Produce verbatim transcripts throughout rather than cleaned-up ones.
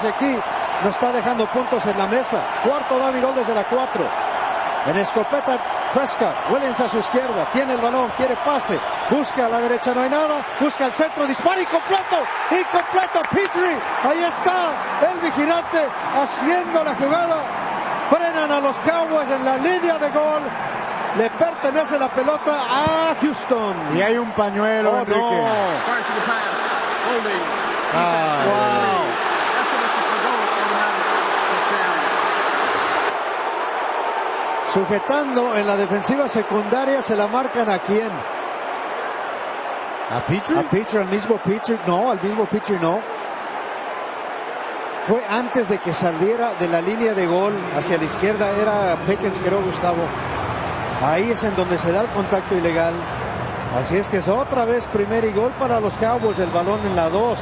y aquí no está dejando puntos en la mesa. Cuarto down y gol desde la cuatro. En escopeta Prescott, Williams a su izquierda, tiene el balón, quiere pase, busca a la derecha, no hay nada, busca el centro, dispara incompleto, incompleto, Petrie, ahí está el vigilante haciendo la jugada, frenan a los Cowboys en la línea de gol, le pertenece la pelota a Houston. Y hay un pañuelo, oh, Enrique. No. Ah, wow. Sujetando en la defensiva secundaria, se la marcan a quién? ¿A Petrie? A Petrie, al mismo Petrie, no, al mismo Petrie no. Fue antes de que saliera de la línea de gol hacia la izquierda, era Pickens, creo, Gustavo. Ahí es en donde se da el contacto ilegal. Así es que es otra vez primer y gol para los Cowboys, el balón en la dos.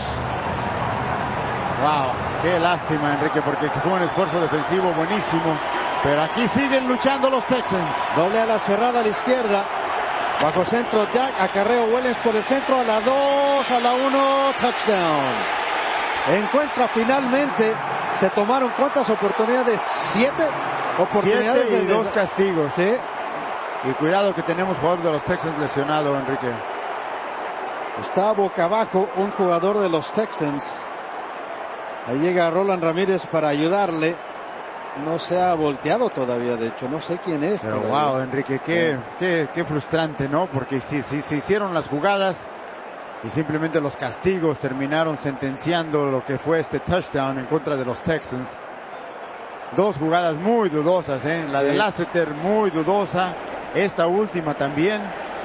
Wow, qué lástima, Enrique, porque fue un esfuerzo defensivo buenísimo. Pero aquí siguen luchando los Texans. Doble a la cerrada a la izquierda. Bajo centro Jack, acarreo Williams por el centro, a la dos, a la uno, touchdown. Encuentra finalmente, se tomaron cuántas oportunidades, siete oportunidades. Siete y de dos castigos. Sí. Y cuidado que tenemos jugador de los Texans lesionado, Enrique. Está boca abajo un jugador de los Texans. Ahí llega Roland Ramírez para ayudarle. No se ha volteado todavía, de hecho, no sé quién es. Pero todavía. wow, Enrique, qué, qué, qué frustrante, ¿no? Porque si, si se hicieron las jugadas y simplemente los castigos terminaron sentenciando lo que fue este touchdown en contra de los Texans. Dos jugadas muy dudosas, ¿eh? La sí. de Lasseter muy dudosa, esta última también.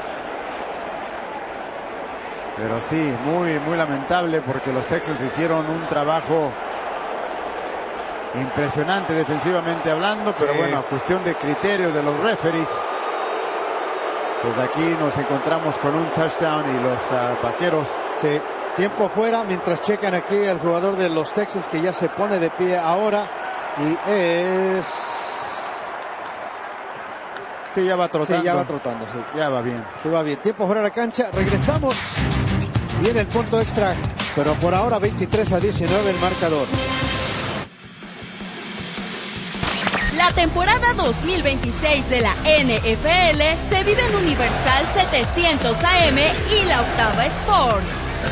Pero sí, muy, muy lamentable porque los Texans hicieron un trabajo impresionante defensivamente hablando, pero sí. bueno, cuestión de criterio de los referees. Pues aquí nos encontramos con un touchdown y los uh, vaqueros. Sí. Tiempo fuera mientras checan aquí al jugador de los Texans que ya se pone de pie ahora y es... Sí, ya va trotando. Sí, ya va trotando, sí. Ya va bien. Sí, va bien. Tiempo fuera de la cancha. Regresamos. Viene el punto extra, pero por ahora veintitrés a diecinueve el marcador. La temporada dos mil veintiséis de la N F L se vive en Universal setecientos A M y la Octava Sports.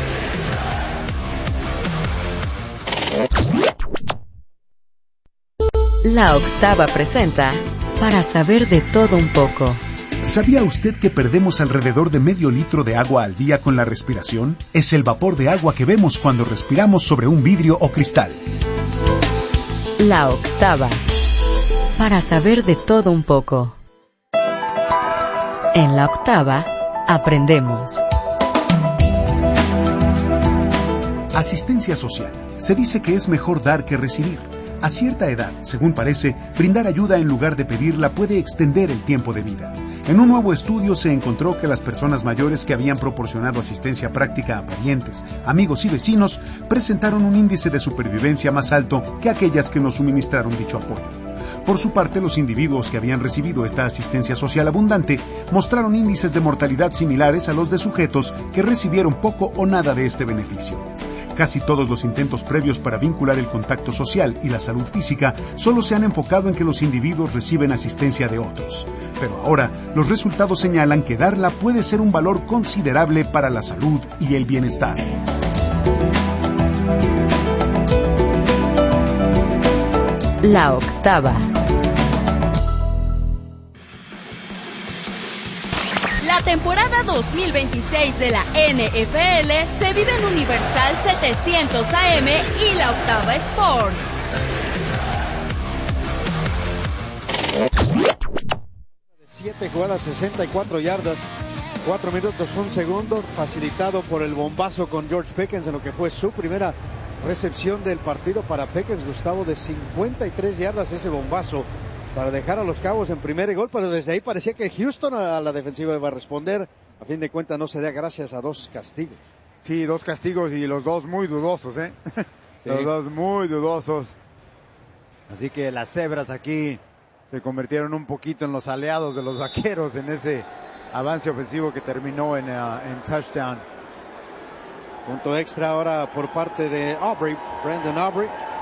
La Octava presenta Para saber de todo un poco. ¿Sabía usted que perdemos alrededor de medio litro de agua al día con la respiración? Es el vapor de agua que vemos cuando respiramos sobre un vidrio o cristal. La Octava. Para saber de todo un poco. En la Octava, aprendemos. Asistencia social. Se dice que es mejor dar que recibir. A cierta edad, según parece, brindar ayuda en lugar de pedirla puede extender el tiempo de vida. En un nuevo estudio se encontró que las personas mayores que habían proporcionado asistencia práctica a parientes, amigos y vecinos presentaron un índice de supervivencia más alto que aquellas que no suministraron dicho apoyo. Por su parte, los individuos que habían recibido esta asistencia social abundante mostraron índices de mortalidad similares a los de sujetos que recibieron poco o nada de este beneficio. Casi todos los intentos previos para vincular el contacto social y la salud física solo se han enfocado en que los individuos reciben asistencia de otros. Pero ahora, los resultados señalan que darla puede ser un valor considerable para la salud y el bienestar. La Octava. La temporada dos mil veintiséis de la N F L se vive en Universal setecientos A M y la Octava Sports. siete jugadas, sesenta y cuatro yardas, cuatro minutos, un segundo, facilitado por el bombazo con George Pickens en lo que fue su primera recepción del partido para Pickens, Gustavo, de cincuenta y tres yardas ese bombazo para dejar a los Cowboys en primer y gol, pero desde ahí parecía que Houston a la defensiva iba a responder. A fin de cuentas no se da gracias a dos castigos. Sí, dos castigos y los dos muy dudosos, ¿eh? Sí. Los dos muy dudosos. Así que las cebras aquí se convirtieron un poquito en los aliados de los vaqueros en ese avance ofensivo que terminó en, uh, en touchdown. Punto extra ahora por parte de Aubrey, Brandon Aubrey.